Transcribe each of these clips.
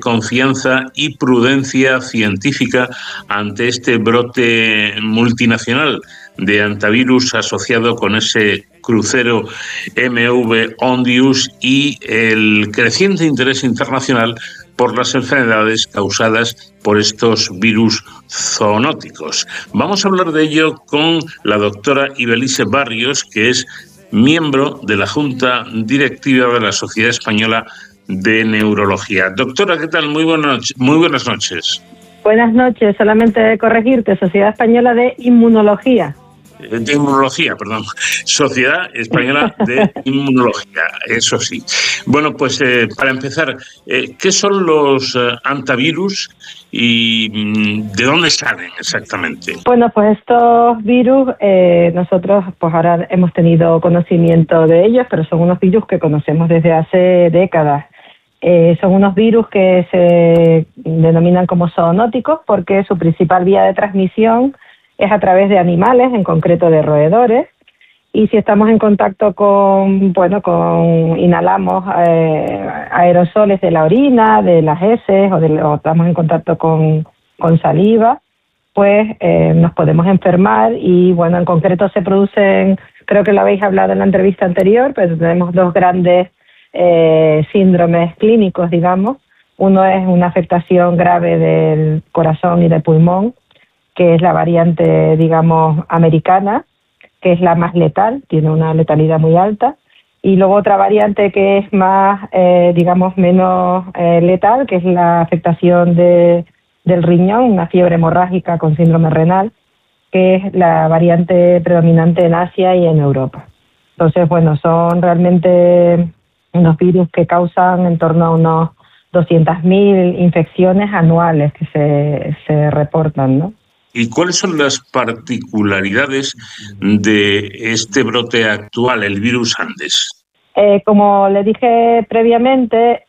confianza y prudencia científica ante este brote multinacional de antivirus asociado con ese crucero MV Ondius y el creciente interés internacional por las enfermedades causadas por estos virus zoonóticos. Vamos a hablar de ello con la doctora Ibelice Barrios, que es miembro de la Junta Directiva de la Sociedad Española de Neurología. Doctora, ¿qué tal? Muy buenas noches. Buenas noches. Solamente corregirte, Sociedad Española de Inmunología. De Inmunología, perdón. Sociedad Española de Inmunología, eso sí. Bueno, pues para empezar, ¿qué son los antivirus y de dónde salen exactamente? Bueno, pues estos virus, nosotros pues ahora hemos tenido conocimiento de ellos, pero son unos virus que conocemos desde hace décadas. Son unos virus que se denominan como zoonóticos porque su principal vía de transmisión es a través de animales, en concreto de roedores, y si estamos en contacto inhalamos aerosoles de la orina, de las heces, o estamos en contacto con saliva, pues nos podemos enfermar y, bueno, en concreto se producen, creo que lo habéis hablado en la entrevista anterior, pero tenemos dos grandes síndromes clínicos, digamos. Uno es una afectación grave del corazón y del pulmón, que es la variante, digamos, americana, que es la más letal, tiene una letalidad muy alta, y luego otra variante que es más, menos letal, que es la afectación del riñón, una fiebre hemorrágica con síndrome renal, que es la variante predominante en Asia y en Europa. Entonces, bueno, son realmente unos virus que causan en torno a unos 200.000 infecciones anuales que se reportan, ¿no? ¿Y cuáles son las particularidades de este brote actual, el virus Andes? Como le dije previamente,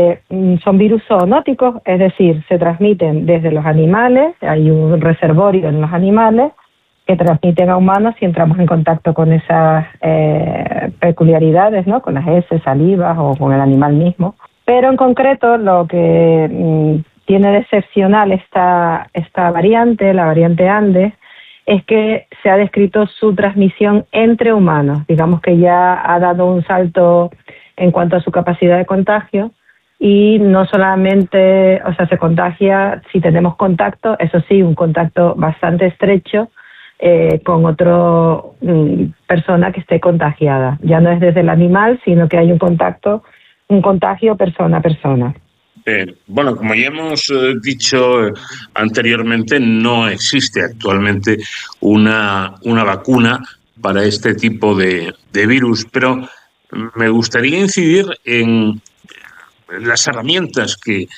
son virus zoonóticos, es decir, se transmiten desde los animales, hay un reservorio en los animales que transmiten a humanos si entramos en contacto con esas peculiaridades, ¿no? Con las heces, salivas o con el animal mismo. Pero en concreto lo que tiene de excepcional esta variante, la variante Andes, es que se ha descrito su transmisión entre humanos. Digamos que ya ha dado un salto en cuanto a su capacidad de contagio y no solamente, se contagia si tenemos contacto, eso sí, un contacto bastante estrecho con otra persona que esté contagiada. Ya no es desde el animal, sino que hay un contagio persona a persona. Bueno, como ya hemos dicho anteriormente, no existe actualmente una vacuna para este tipo de virus, pero me gustaría incidir en las herramientas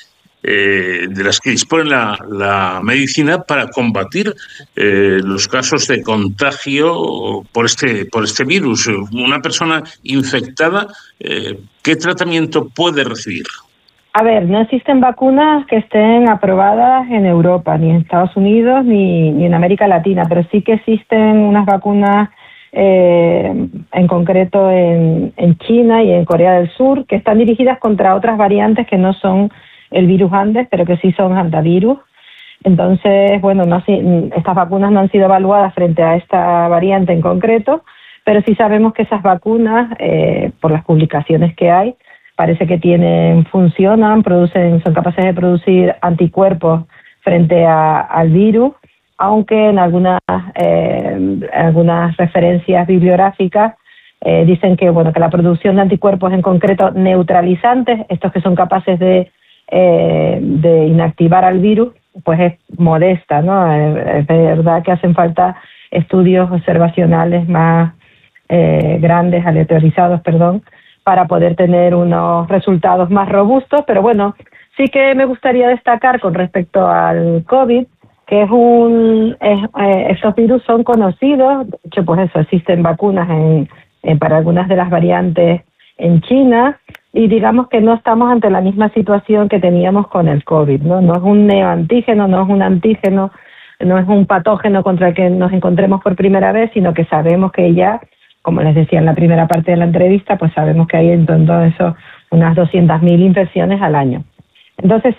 de las que dispone la medicina para combatir los casos de contagio por este virus. Una persona infectada, ¿qué tratamiento puede recibir? A ver, no existen vacunas que estén aprobadas en Europa, ni en Estados Unidos, ni en América Latina, pero sí que existen unas vacunas en concreto en China y en Corea del Sur, que están dirigidas contra otras variantes que no son el virus Andes, pero que sí son antivirus. Entonces, bueno, estas vacunas no han sido evaluadas frente a esta variante en concreto, pero sí sabemos que esas vacunas, por las publicaciones que hay, parece que funcionan, son capaces de producir anticuerpos frente al virus, aunque en algunas referencias bibliográficas dicen que la producción de anticuerpos en concreto neutralizantes, estos que son capaces de inactivar al virus, pues es modesta, ¿no? Es verdad que hacen falta estudios observacionales más grandes, aleatorizados, para poder tener unos resultados más robustos, pero bueno, sí que me gustaría destacar con respecto al COVID, que estos virus son conocidos, de hecho, pues eso, existen vacunas para algunas de las variantes en China, y digamos que no estamos ante la misma situación que teníamos con el COVID, ¿no? No es un neoantígeno, no es un antígeno, no es un patógeno contra el que nos encontremos por primera vez, sino que sabemos que ya, como les decía en la primera parte de la entrevista, pues sabemos que hay en todo eso unas 200.000 infecciones al año. Entonces